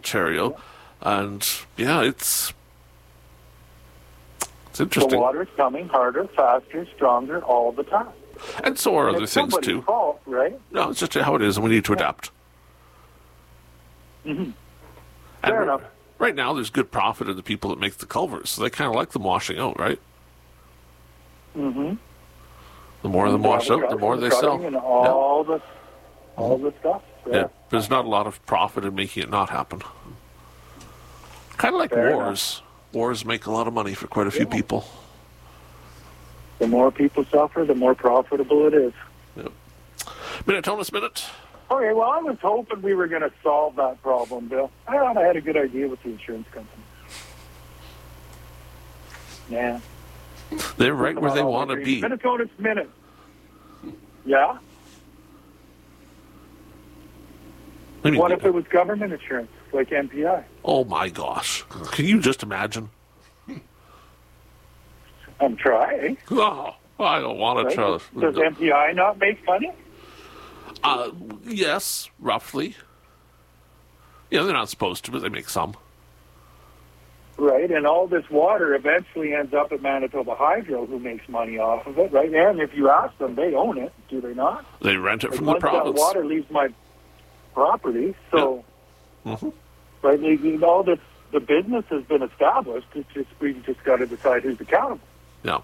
Ontario, and it's interesting. The water's coming harder, faster, stronger all the time. And so are And other it's things somebody's too. fault, right? No, it's just how it is, and we need to adapt. Fair enough. Right now, there's good profit in the people that make the culverts, so they kind of like them washing out, right? Mm-hmm. The more of them wash out, the more they sell. And all the stuff. Yeah, but there's not a lot of profit in making it not happen. Kind of like Fair wars. Wars make a lot of money for quite a few people. The more people suffer, the more profitable it is. Yep. Minnetonka's Minute. Okay, well, I was hoping we were going to solve that problem, Bill. I thought I had a good idea with the insurance company. Yeah. They're right where they want to be. Minnetonka's Minute. Yeah? What if it was government insurance, like MPI? Oh, my gosh. Can you just imagine? I'm trying. Oh, I don't want to Right? try. Does MPI not make money? Yes, roughly. Yeah, they're not supposed to, but they make some. Right, and all this water eventually ends up at Manitoba Hydro, who makes money off of it, right? And if you ask them, they own it, do they not? They rent it from Once the province. that water leaves my property, so Mm-hmm. right, all this, the business has been established. It's just we've just got to decide who's accountable. Yeah.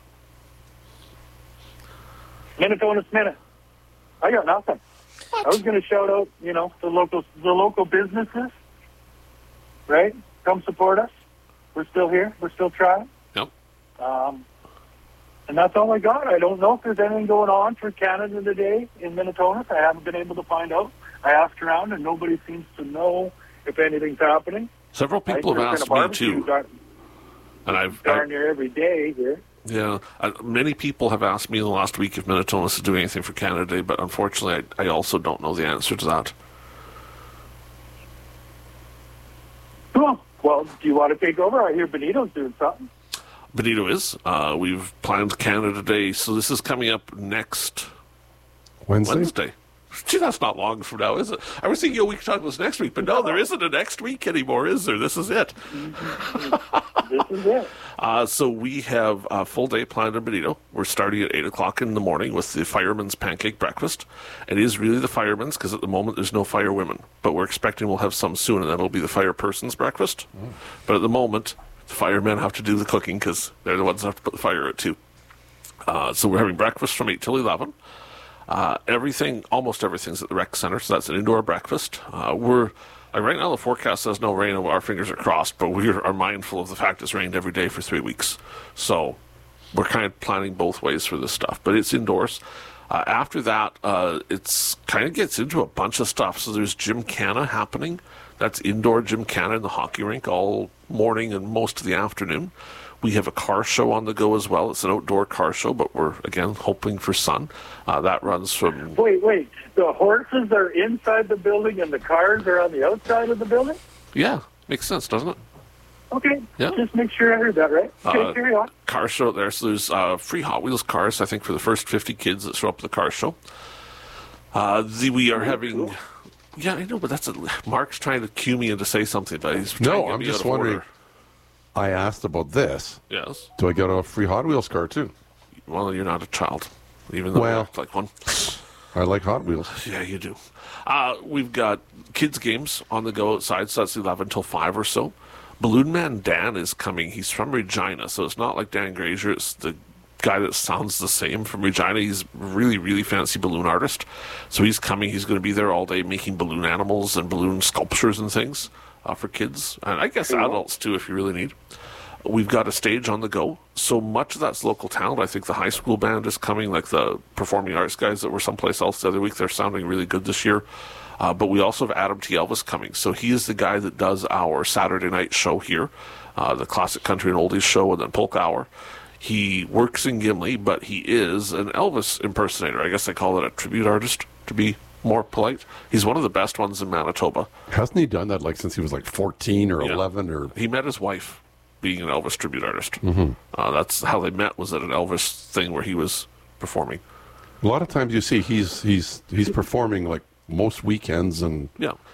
Minnetonka's Minute. I got nothing. What? I was going to shout out, the local businesses, right? Come support us. We're still here. We're still trying. Yep. And that's all I got. I don't know if there's anything going on for Canada Day in Minnetonka. I haven't been able to find out. I asked around, and nobody seems to know if anything's happening. Several people have asked me too. And I've darn near every day here. Yeah, many people have asked me in the last week if Minnetonka is doing anything for Canada Day, but unfortunately, I also don't know the answer to that. Cool. Well, do you want to take over? I hear Benito's doing something. Benito is. We've planned Canada Day, so this is coming up next Wednesday. Gee, that's not long from now, is it? I was thinking we could talk about this next week, but no, there isn't a next week anymore, is there? This is it. This is it. So we have a full day planned in Benito. We're starting at 8 o'clock in the morning with the firemen's pancake breakfast. It is really the firemen's because at the moment there's no firewomen, but we're expecting we'll have some soon, and that'll be the fireperson's breakfast. But at the moment, the firemen have to do the cooking because they're the ones that have to put the fire out too. So we're having breakfast from 8 till 11. Almost everything's at the rec center, so that's an indoor breakfast. Right now the forecast says no rain, and our fingers are crossed, but we are mindful of the fact it's rained every day for 3 weeks. So we're kind of planning both ways for this stuff, but it's indoors. After that, it's kind of gets into a bunch of stuff. So there's Gymkhana happening. That's indoor Gymkhana in the hockey rink all morning and most of the afternoon. We have a car show on the go as well. It's an outdoor car show, but we're, again, hoping for sun. That runs from... Wait. The horses are inside the building and the cars are on the outside of the building? Yeah, makes sense, doesn't it? Okay, Yeah. Just make sure I heard that right. Okay, carry on. Car show there. So there's free Hot Wheels cars, I think, for the first 50 kids that show up at the car show. We are having... Cool. Yeah, I know, but Mark's trying to cue me in to say something, but he's trying to No, get I'm me just out of wondering. order. I asked about this. Yes. Do I get a free Hot Wheels car too? Well, you're not a child, even though you act like one. I like Hot Wheels. Yeah, you do. We've got kids' games on the go outside, so that's 11 till 5 or so. Balloon Man Dan is coming. He's from Regina, so it's not like Dan Grazier. It's the guy that sounds the same from Regina. He's really, really fancy balloon artist. So he's coming. He's going to be there all day making balloon animals and balloon sculptures and things for kids. And I guess adults, too, if you really need. We've got a stage on the go. So much of that's local talent. I think the high school band is coming, like the performing arts guys that were someplace else the other week. They're sounding really good this year. But we also have Adam T. Elvis coming. So he is the guy that does our Saturday night show here, the Classic Country and Oldies show, and then Polka Hour. He works in Gimli, but he is an Elvis impersonator. I guess they call it a tribute artist, to be more polite. He's one of the best ones in Manitoba. Hasn't he done that since he was 14 or 11? Or He met his wife being an Elvis tribute artist. Mm-hmm. That's how they met, was at an Elvis thing where he was performing. A lot of times you see he's performing most weekends, and yeah,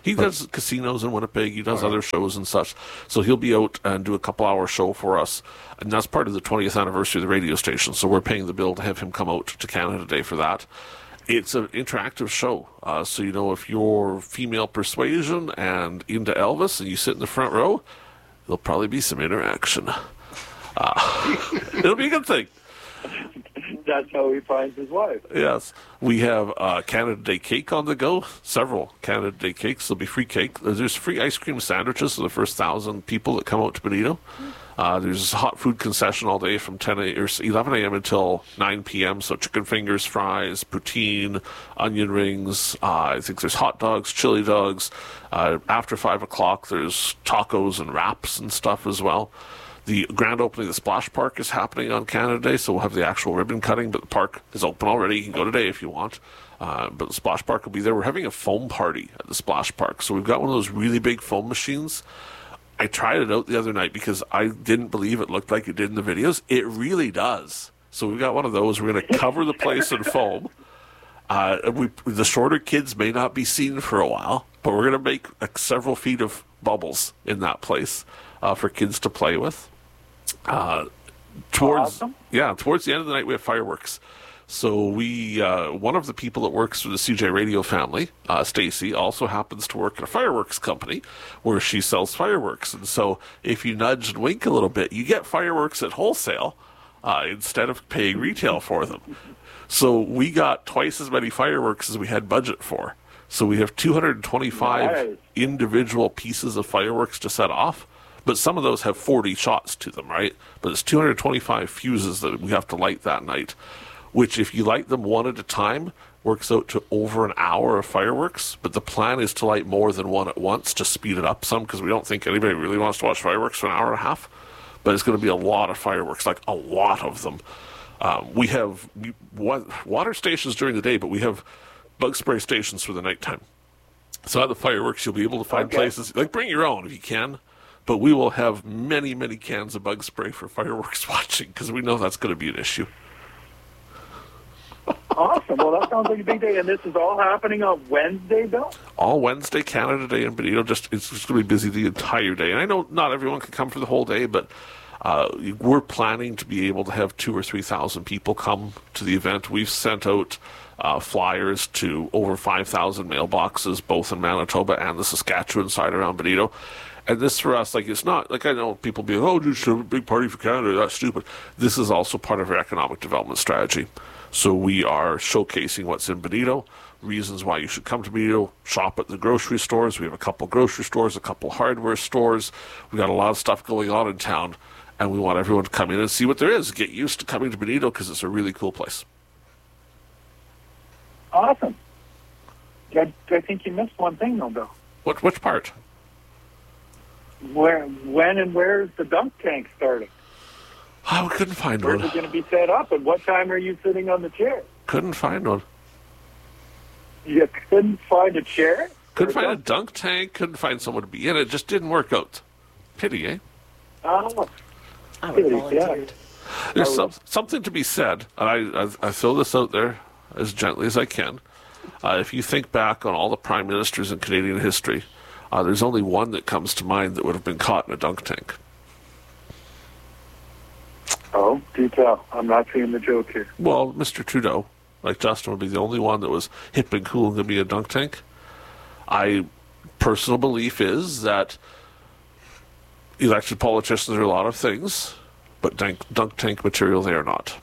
He does casinos in Winnipeg. He does other shows and such. So he'll be out and do a couple-hour show for us. And that's part of the 20th anniversary of the radio station. So we're paying the bill to have him come out to Canada Day for that. It's an interactive show. So, if you're female persuasion and into Elvis and you sit in the front row, there'll probably be some interaction. It'll be a good thing. That's how he finds his wife. Yes. We have Canada Day cake on the go. Several Canada Day cakes. There'll be free cake. There's free ice cream sandwiches for the first 1,000 people that come out to Benito. There's a hot food concession all day from 11 a.m. until 9 p.m. So chicken fingers, fries, poutine, onion rings. I think there's hot dogs, chili dogs. After 5 o'clock, there's tacos and wraps and stuff as well. The grand opening of the Splash Park is happening on Canada Day, so we'll have the actual ribbon cutting, but the park is open already. You can go today if you want. But the Splash Park will be there. We're having a foam party at the Splash Park. So we've got one of those really big foam machines. I tried it out the other night because I didn't believe it looked like it did in the videos. It really does. So we've got one of those. We're going to cover the place in foam. The shorter kids may not be seen for a while, but we're going to make several feet of bubbles in that place for kids to play with. Towards the end of the night, we have fireworks. So one of the people that works for the CJ Radio family, Stacy, also happens to work at a fireworks company where she sells fireworks. And so if you nudge and wink a little bit, you get fireworks at wholesale instead of paying retail for them. So we got twice as many fireworks as we had budget for. So we have 225 individual pieces of fireworks to set off. But some of those have 40 shots to them, right? But it's 225 fuses that we have to light that night, which if you light them one at a time, works out to over an hour of fireworks. But the plan is to light more than one at once to speed it up some, because we don't think anybody really wants to watch fireworks for an hour and a half. But it's going to be a lot of fireworks, like a lot of them. We have water stations during the day, but we have bug spray stations for the nighttime. So at the fireworks, you'll be able to find places, like bring your own if you can. But we will have many, many cans of bug spray for fireworks watching, because we know that's going to be an issue. Awesome. Well, that sounds like a big day. And this is all happening on Wednesday, Bill? All Wednesday, Canada Day in Benito. It's just going to be busy the entire day. And I know not everyone can come for the whole day, but we're planning to be able to have 2,000 or 3,000 people come to the event. We've sent out flyers to over 5,000 mailboxes, both in Manitoba and the Saskatchewan side around Benito. And this for us, like, it's not, like, I know people be like, oh, you should have a big party for Canada, that's stupid. This is also part of our economic development strategy. So we are showcasing what's in Benito, reasons why you should come to Benito, shop at the grocery stores. We have a couple grocery stores, a couple hardware stores. We've got a lot of stuff going on in town, and we want everyone to come in and see what there is. Get used to coming to Benito, because it's a really cool place. Awesome. I think you missed one thing, though, Bill. Which part? When and where is the dunk tank starting? Oh, we couldn't find one. Where's it going to be set up, and what time are you sitting on the chair? Couldn't find one. You couldn't find a chair? Couldn't find a dunk tank, couldn't find someone to be in it. Just didn't work out. Pity, eh? Oh. I would volunteered. There's something to be said, and I throw this out there as gently as I can. If you think back on all the prime ministers in Canadian history, there's only one that comes to mind that would have been caught in a dunk tank. Oh, do tell. I'm not seeing the joke here. Well, Mr. Trudeau, like Justin, would be the only one that was hip and cool and going to be a dunk tank. Personal belief is that elected politicians are a lot of things, but dunk tank material they are not.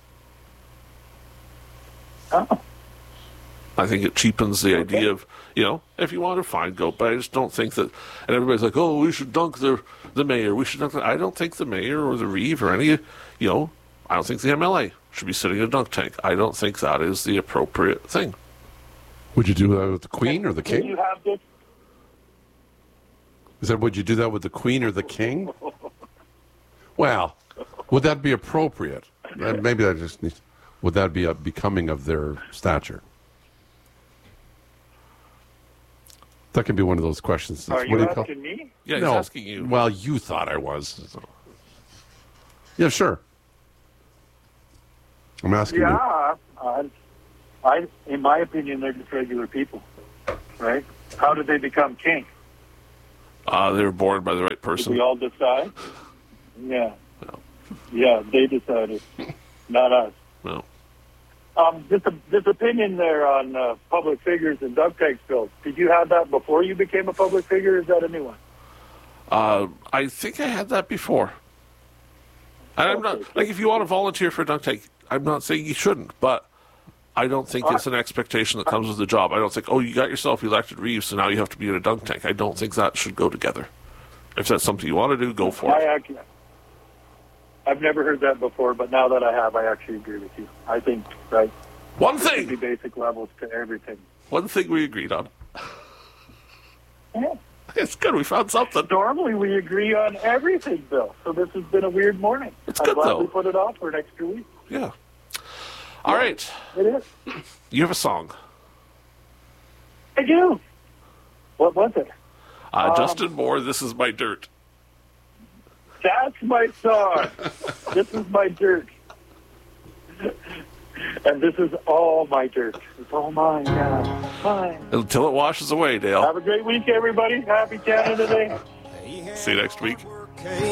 Oh. I think it cheapens the idea of, if you want to, fine, go. But I just don't think that, and everybody's like, oh, we should dunk the mayor. We should dunk I don't think the mayor or the Reeve or any, I don't think the MLA should be sitting in a dunk tank. I don't think that is the appropriate thing. Would you do that with the Queen or the King? You have this? Would you do that with the Queen or the King? Well, would that be appropriate? Maybe that just needs, would that be becoming of their stature? That can be one of those questions. Are you asking me? Yeah, he's asking you. Well, you thought I was. Yeah, sure. I'm asking you. In my opinion, they're just regular people, right? How did they become king? They were born by the right Did person. we all decide? Yeah. No. Yeah, they decided, not us. No. This opinion there on public figures and duct tape spills, did you have that before you became a public figure, or is that a new one? I think I had that before. And I'm not, like, if you want to volunteer for dunk tank, I'm not saying you shouldn't, but I don't think it's an expectation that comes with the job. I don't think, oh, you got yourself elected Reeves, so now you have to be in a dunk tank. I don't think that should go together. If that's something you want to do, go for it. I've never heard that before, but now that I have, I actually agree with you. I think, right, One there should be thing! basic levels to everything. One thing we agreed on. Yeah. It's good, we found something. Normally we agree on everything, Bill, so this has been a weird morning. It's I'm good, glad though. we put it off for an extra week. Yeah. All right. It is. You have a song. I do. What was it? Justin Moore, This Is My Dirt. That's my song. This is my dirt. And this is all my dirt. It's all mine now. Mine. Until it washes away, Dale. Have a great week, everybody. Happy Canada Day. See you next week.